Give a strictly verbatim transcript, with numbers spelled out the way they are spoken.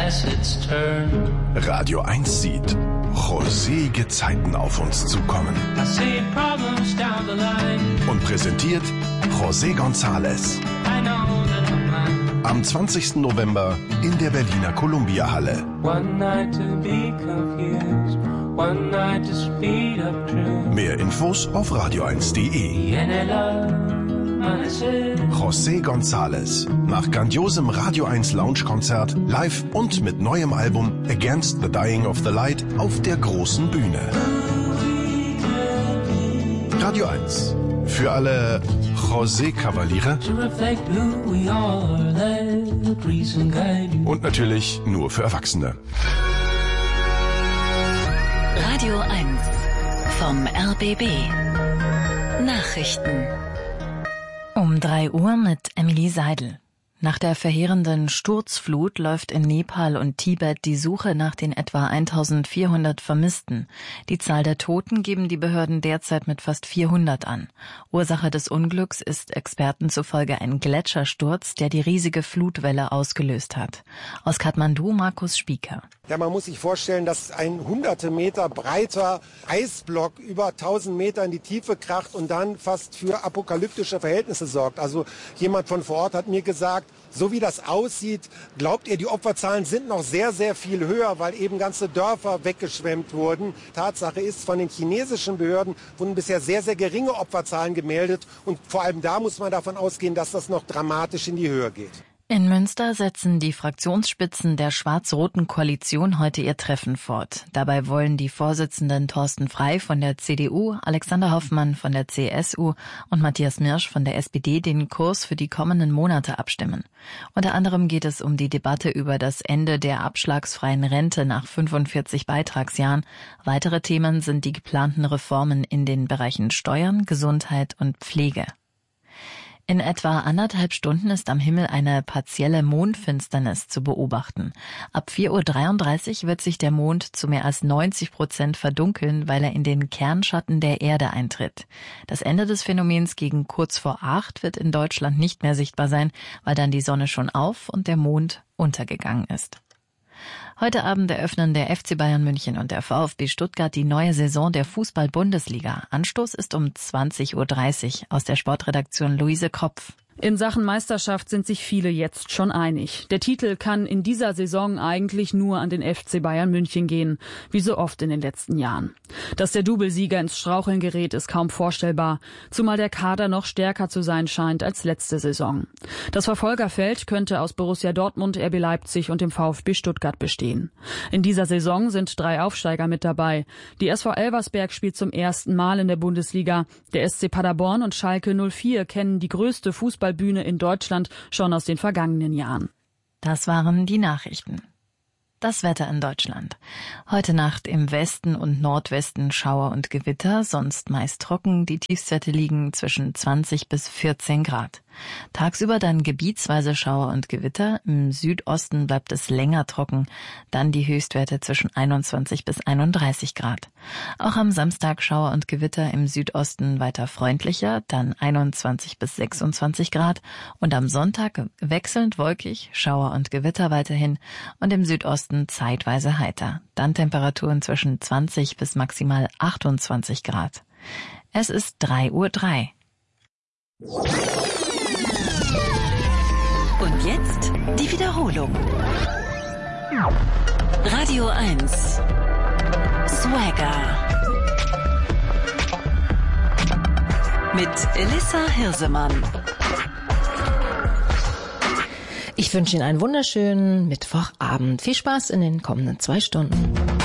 acids turn. Radio eins sieht rosige Zeiten auf uns zukommen. I see problems down the line. Und präsentiert José González. I know that I'm mine. Am zwanzigsten November in der Berliner Columbia-Halle. One night to be confused, one night to speed up truth. Mehr Infos auf radio eins punkt de. José González nach grandiosem Radio eins Lounge-Konzert live und mit neuem Album Against the Dying of the Light auf der großen Bühne. Radio eins. Für alle José-Kavaliere und natürlich nur für Erwachsene. Radio eins vom R B B. Nachrichten. Um drei Uhr mit Emily Seidel. Nach der verheerenden Sturzflut läuft in Nepal und Tibet die Suche nach den etwa eintausendvierhundert Vermissten. Die Zahl der Toten geben die Behörden derzeit mit fast vierhundert an. Ursache des Unglücks ist Experten zufolge ein Gletschersturz, der die riesige Flutwelle ausgelöst hat. Aus Kathmandu Markus Spieker. Ja, man muss sich vorstellen, dass ein hunderte Meter breiter Eisblock über tausend Meter in die Tiefe kracht und dann fast für apokalyptische Verhältnisse sorgt. Also jemand von vor Ort hat mir gesagt, so wie das aussieht, glaubt ihr, die Opferzahlen sind noch sehr, sehr viel höher, weil eben ganze Dörfer weggeschwemmt wurden. Tatsache ist, von den chinesischen Behörden wurden bisher sehr, sehr geringe Opferzahlen gemeldet. Und vor allem da muss man davon ausgehen, dass das noch dramatisch in die Höhe geht. In Münster setzen die Fraktionsspitzen der schwarz-roten Koalition heute ihr Treffen fort. Dabei wollen die Vorsitzenden Thorsten Frey von der C D U, Alexander Hoffmann von der C S U und Matthias Mirsch von der S P D den Kurs für die kommenden Monate abstimmen. Unter anderem geht es um die Debatte über das Ende der abschlagsfreien Rente nach fünfundvierzig Beitragsjahren. Weitere Themen sind die geplanten Reformen in den Bereichen Steuern, Gesundheit und Pflege. In etwa anderthalb Stunden ist am Himmel eine partielle Mondfinsternis zu beobachten. Ab vier Uhr dreiunddreißig wird sich der Mond zu mehr als neunzig Prozent verdunkeln, weil er in den Kernschatten der Erde eintritt. Das Ende des Phänomens gegen kurz vor acht wird in Deutschland nicht mehr sichtbar sein, weil dann die Sonne schon auf und der Mond untergegangen ist. Heute Abend eröffnen der F C Bayern München und der VfB Stuttgart die neue Saison der Fußball-Bundesliga. Anstoß ist um zwanzig Uhr dreißig. Aus der Sportredaktion Luise Kropf. In Sachen Meisterschaft sind sich viele jetzt schon einig. Der Titel kann in dieser Saison eigentlich nur an den F C Bayern München gehen, wie so oft in den letzten Jahren. Dass der Doublesieger ins Straucheln gerät, ist kaum vorstellbar, zumal der Kader noch stärker zu sein scheint als letzte Saison. Das Verfolgerfeld könnte aus Borussia Dortmund, R B Leipzig und dem VfB Stuttgart bestehen. In dieser Saison sind drei Aufsteiger mit dabei. Die S V Elversberg spielt zum ersten Mal in der Bundesliga. Der S C Paderborn und Schalke null vier kennen die größte Fußball Bühne in Deutschland schon aus den vergangenen Jahren. Das waren die Nachrichten. Das Wetter in Deutschland. Heute Nacht im Westen und Nordwesten Schauer und Gewitter, sonst meist trocken. Die Tiefstwerte liegen zwischen zwanzig bis vierzehn Grad. Tagsüber dann gebietsweise Schauer und Gewitter. Im Südosten bleibt es länger trocken. Dann die Höchstwerte zwischen einundzwanzig bis einunddreißig Grad. Auch am Samstag Schauer und Gewitter, im Südosten weiter freundlicher, dann einundzwanzig bis sechsundzwanzig Grad. Und am Sonntag wechselnd wolkig, Schauer und Gewitter weiterhin und im Südosten zeitweise heiter. Dann Temperaturen zwischen zwanzig bis maximal achtundzwanzig Grad. Es ist drei Uhr drei. Und jetzt die Wiederholung. Radio eins. Swagger. Mit Elissa Hirsemann. Ich wünsche Ihnen einen wunderschönen Mittwochabend. Viel Spaß in den kommenden zwei Stunden.